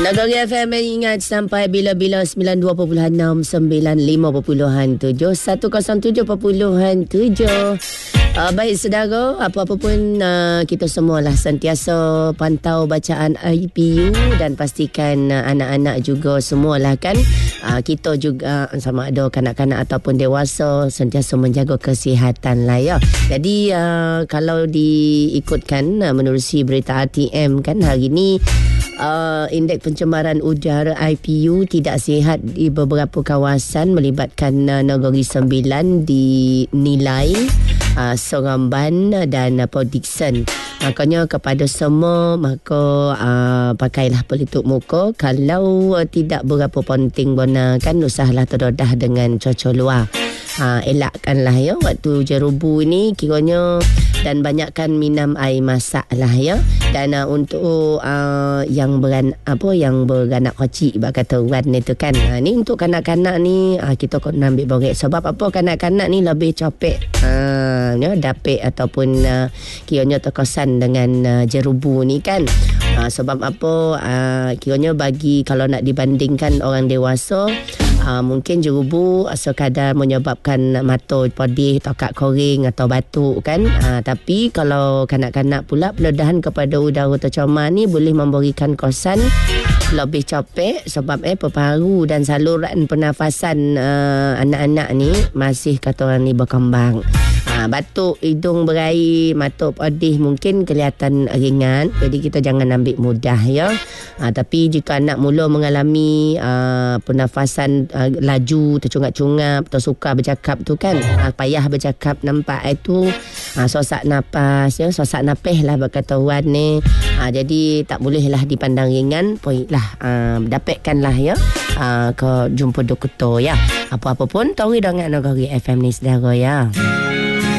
Nagari FM ingat sampai bila-bila 92.6, 95.7, 107.7. Baik saudara, apa-apa pun kita semualah sentiasa pantau bacaan IPU dan pastikan anak-anak juga semualah kan. Kita juga sama ada kanak-kanak ataupun dewasa sentiasa menjaga kesihatan lah ya. Jadi kalau diikutkan menerusi berita RTM kan hari ini, indeks pencemaran udara IPU tidak sihat di beberapa kawasan melibatkan Negeri Sembilan dinilai Seremban dan Port Dickson. Makanya kepada semua, maka pakailah pelitup muka. Kalau tidak berapa penting kan usahlah terdedah dengan cuaca luar. Elakkanlah ya waktu jerubu ni kiranya, dan banyakkan minum air masak lah ya. Dan untuk yang beranak kecil bak kata orang itu kan, ni untuk kanak-kanak ni kita kena ambil borek. Sebab apa, kanak-kanak ni lebih capek dapet ataupun kiranya terkesan dengan jerubu ni kan. Sebab apa, kiranya bagi kalau nak dibandingkan orang dewasa, mungkin jerubu sekadar menyebabkan mata pedih, tokak koring atau batuk kan. Tapi kalau kanak-kanak pula, peledahan kepada udara tercemar ni boleh memberikan kesan lebih capek. Sebab paru dan saluran pernafasan anak-anak ni masih kata orang ni berkembang. Batuk, hidung berair, mata pedih mungkin kelihatan ringan, jadi kita jangan ambil mudah ya. Tapi jika anak mula mengalami pernafasan laju, tercungap-cungap, tersukar bercakap tu kan, payah bercakap, nampak itu sosak napas ya, sosak napih lah berkata orang ni. Jadi tak bolehlah dipandang ringan, poinlah dapatkanlah ya ke jumpa doktor ya. Apa-apa pun tahu dengan Nagari FM ni saudara ya.